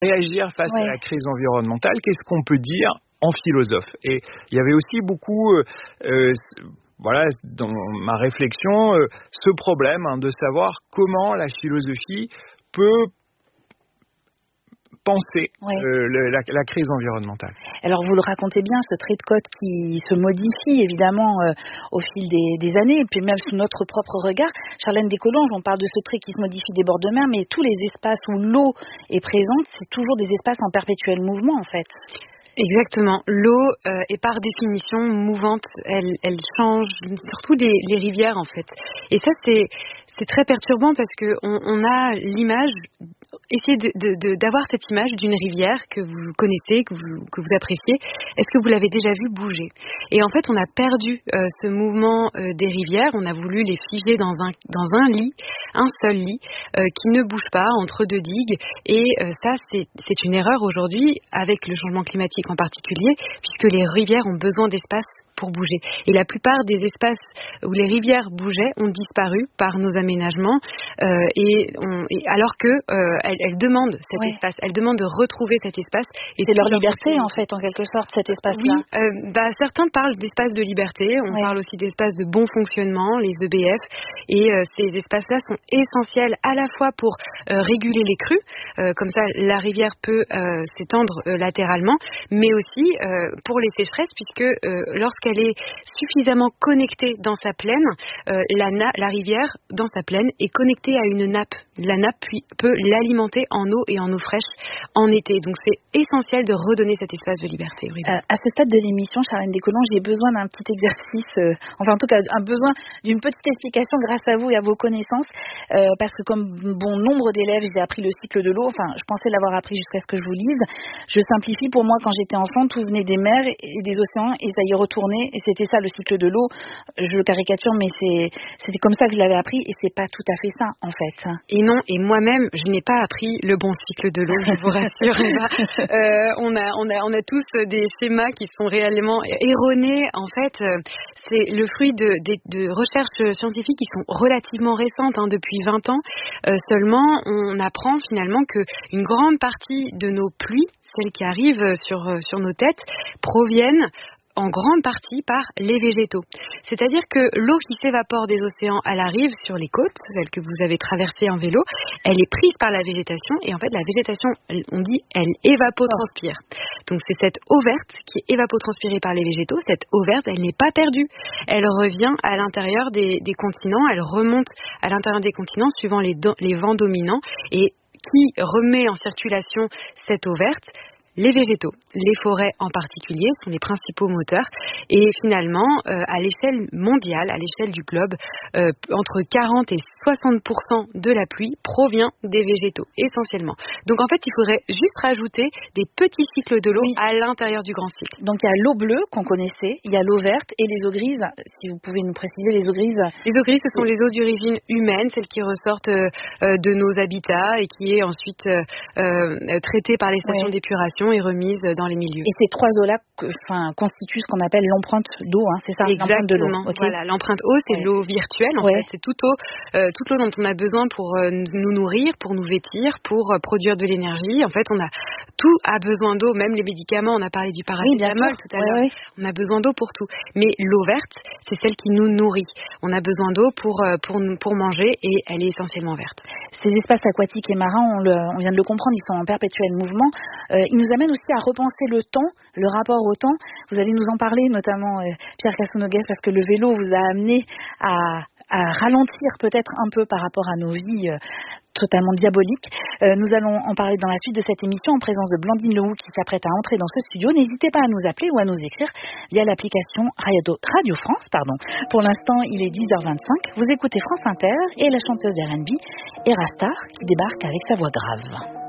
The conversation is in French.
réagir face à la crise environnementale, qu'est-ce qu'on peut dire en philosophe? Et il y avait aussi beaucoup, dans ma réflexion, ce problème de savoir comment la philosophie peut penser la crise environnementale. Alors vous le racontez bien, ce trait de côte qui se modifie évidemment au fil des années, et puis même sous notre propre regard. Charlène Descolonges, on parle de ce trait qui se modifie des bords de mer, mais tous les espaces où l'eau est présente, c'est toujours des espaces en perpétuel mouvement en fait. Exactement. L'eau est par définition mouvante, elle change, surtout les rivières en fait. Et ça c'est très perturbant parce que on a l'image, essayez d'avoir cette image d'une rivière que vous connaissez, que vous appréciez. Est-ce que vous l'avez déjà vue bouger? Et en fait, on a perdu ce mouvement des rivières. On a voulu les figer dans un lit, un seul lit, qui ne bouge pas entre deux digues. Et ça, c'est une erreur aujourd'hui avec le changement climatique en particulier, puisque les rivières ont besoin d'espace pour bouger. Et la plupart des espaces où les rivières bougeaient ont disparu par nos aménagements, et alors que elles demandent cet espace, elles demandent de retrouver cet espace. Et c'est leur liberté en fait, en quelque sorte, cet espace-là. Oui, certains parlent d'espace de liberté, on parle aussi d'espace de bon fonctionnement, les EBF, et ces espaces-là sont essentiels à la fois pour réguler les crues, comme ça la rivière peut s'étendre latéralement, mais aussi pour les sécheresses, puisque lorsqu'elle est suffisamment connectée dans sa plaine, la rivière dans sa plaine est connectée à une nappe. La nappe peut l'alimenter en eau et en eau fraîche en été. Donc c'est essentiel de redonner cet espace de liberté. À ce stade de l'émission, Charlène Descolonges, j'ai besoin d'un petit exercice, en tout cas un besoin d'une petite explication grâce à vous et à vos connaissances, parce que comme bon nombre d'élèves, j'ai appris le cycle de l'eau, je pensais l'avoir appris jusqu'à ce que je vous lise. Je simplifie, pour moi, quand j'étais enfant, tout venait des mers et des océans et ça y retournait, et c'était ça le cycle de l'eau. Je caricature, mais c'était comme ça que je l'avais appris, et c'est pas tout à fait ça en fait. Et non, et moi-même je n'ai pas appris le bon cycle de l'eau, je vous rassure. On a tous des schémas qui sont réellement erronés. En fait, c'est le fruit de recherches scientifiques qui sont relativement récentes, depuis 20 ans seulement. On apprend finalement que une grande partie de nos pluies, celles qui arrivent sur nos têtes, proviennent en grande partie par les végétaux. C'est-à-dire que l'eau qui s'évapore des océans à la rive sur les côtes, celles que vous avez traversées en vélo, elle est prise par la végétation, et en fait la végétation, on dit, elle évapotranspire. Donc c'est cette eau verte qui est évapotranspirée par les végétaux. Cette eau verte, elle n'est pas perdue. Elle revient à l'intérieur des continents, elle remonte à l'intérieur des continents suivant les vents dominants, et qui remet en circulation cette eau verte? Les végétaux, les forêts en particulier, sont les principaux moteurs. Et finalement, à l'échelle mondiale, à l'échelle du globe, entre 40 et 60% de la pluie provient des végétaux, essentiellement. Donc en fait, il faudrait juste rajouter des petits cycles de l'eau à l'intérieur du grand cycle. Donc il y a l'eau bleue qu'on connaissait, il y a l'eau verte et les eaux grises. Si vous pouvez nous préciser les eaux grises. Les eaux grises, ce sont les eaux d'origine humaine, celles qui ressortent de nos habitats et qui est ensuite traitée par les stations d'épuration et remise dans les milieux. Et ces trois eaux-là constituent ce qu'on appelle l'empreinte d'eau, c'est ça? Exactement. L'empreinte de l'eau. Okay. Voilà, l'empreinte eau, c'est l'eau virtuelle, en fait. C'est toute l'eau dont on a besoin pour nous nourrir, pour nous vêtir, pour produire de l'énergie. En fait, tout a besoin d'eau, même les médicaments. On a parlé du paracétamol tout à l'heure. On a besoin d'eau pour tout. Mais l'eau verte, c'est celle qui nous nourrit. On a besoin d'eau pour manger, et elle est essentiellement verte. Ces espaces aquatiques et marins, on vient de le comprendre, ils sont en perpétuel mouvement. Ils nous amènent aussi à repenser le temps, le rapport au temps. Vous allez nous en parler, notamment Pierre Cassonogues, parce que le vélo vous a amené à ralentir peut-être un peu par rapport à nos vies totalement diaboliques. Nous allons en parler dans la suite de cette émission en présence de Blandine Lehoux qui s'apprête à entrer dans ce studio. N'hésitez pas à nous appeler ou à nous écrire via l'application Radio France. Pour l'instant, il est 10h25. Vous écoutez France Inter et la chanteuse de R&B Era Star qui débarque avec sa voix grave.